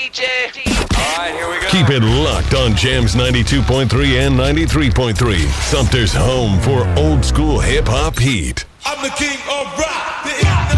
DJ. All right, here we go. Keep it locked on Jams 92.3 and 93.3. Sumter's home for old school hip-hop heat. I'm the king of rock.